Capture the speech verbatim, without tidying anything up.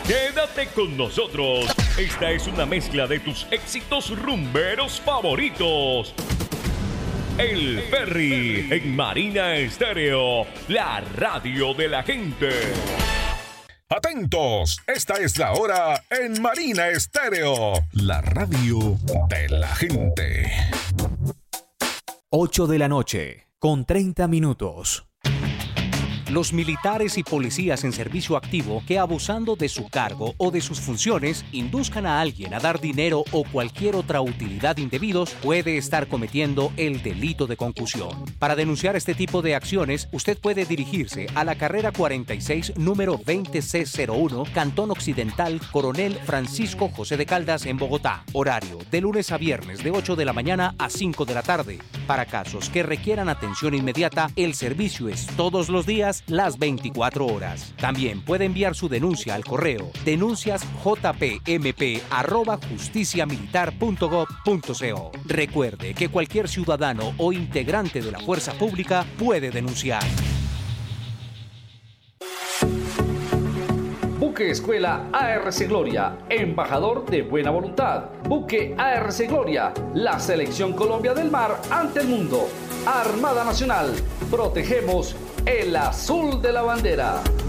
Quédate con nosotros. Esta es una mezcla de tus éxitos rumberos favoritos. El Ferry en Marina Estéreo, la radio de la gente. Atentos, esta es la hora en Marina Estéreo, la radio de la gente. ocho de la noche, con treinta minutos. Los militares y policías en servicio activo que, abusando de su cargo o de sus funciones, induzcan a alguien a dar dinero o cualquier otra utilidad indebidos, puede estar cometiendo el delito de concusión. Para denunciar este tipo de acciones, usted puede dirigirse a la carrera cuarenta y seis, número veinte C cero uno, Cantón Occidental, Coronel Francisco José de Caldas, en Bogotá. Horario de lunes a viernes de ocho de la mañana a cinco de la tarde. Para casos que requieran atención inmediata, el servicio es todos los días, las veinticuatro horas. También puede enviar su denuncia al correo denuncias j p m p arroba justicia militar punto gob punto co. Recuerde que cualquier ciudadano o integrante de la fuerza pública puede denunciar. Buque Escuela A R C Gloria, embajador de buena voluntad. Buque A R C Gloria, la selección Colombia del mar ante el mundo. Armada Nacional, protegemos el azul de la bandera.